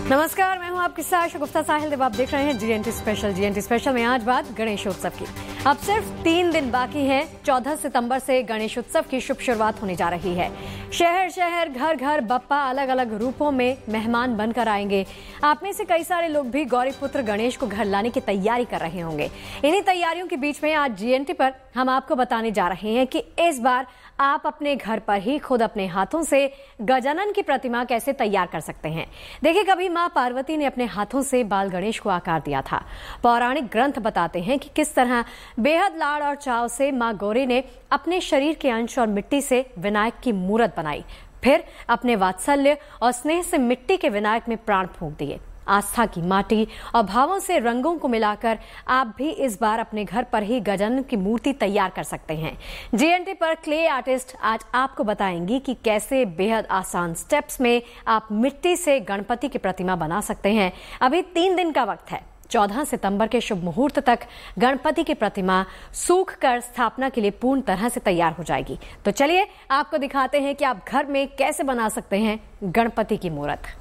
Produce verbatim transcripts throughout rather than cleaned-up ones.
नमस्कार, मैं हूं आपके साथ शगुफ्ता साहिल देव। आप देख रहे हैं जीएनटी स्पेशल। जीएनटी स्पेशल में आज बात गणेशोत्सव की। अब सिर्फ तीन दिन बाकी हैं। चौदह सितंबर से गणेशोत्सव की शुभ शुरुआत होने जा रही है। शहर शहर घर घर बप्पा अलग अलग रूपों में मेहमान बनकर आएंगे। आप में से कई सारे लोग भी गौरी पुत्र गणेश को घर लाने की तैयारी कर रहे होंगे। इन्हीं तैयारियों के बीच में आज जीएनटी पर हम आपको बताने जा रहे हैं कि इस बार आप अपने घर पर ही खुद अपने हाथों से गजानन की प्रतिमा कैसे तैयार कर सकते हैं। देखिए, कभी मां पार्वती ने अपने हाथों से बाल गणेश को आकार दिया था। पौराणिक ग्रंथ बताते हैं कि किस तरह बेहद लाड़ और चाव से मां गौरी ने अपने शरीर के अंश और मिट्टी से विनायक की मूर्त बनाई, फिर अपने वात्सल्य और स्नेह से मिट्टी के विनायक में प्राण फूंक दिए। आस्था की माटी और भावों से रंगों को मिलाकर आप भी इस बार अपने घर पर ही गजानन की मूर्ति तैयार कर सकते हैं। जीएनटी पर क्ले आर्टिस्ट आज आपको बताएंगी कि कैसे बेहद आसान स्टेप्स में आप मिट्टी से गणपति की प्रतिमा बना सकते हैं। अभी तीन दिन का वक्त है। चौदह सितंबर के शुभ मुहूर्त तक गणपति की प्रतिमा सूख कर स्थापना के लिए पूर्ण तरह से तैयार हो जाएगी। तो चलिए आपको दिखाते हैं कि आप घर में कैसे बना सकते हैं गणपति की मूर्त।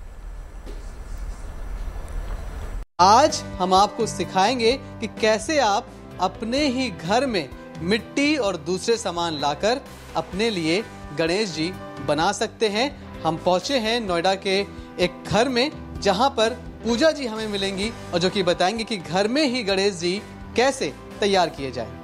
आज हम आपको सिखाएंगे कि कैसे आप अपने ही घर में मिट्टी और दूसरे सामान लाकर अपने लिए गणेश जी बना सकते हैं। हम पहुंचे हैं नोएडा के एक घर में, जहां पर पूजा जी हमें मिलेंगी और जो कि बताएंगे कि घर में ही गणेश जी कैसे तैयार किए जाए।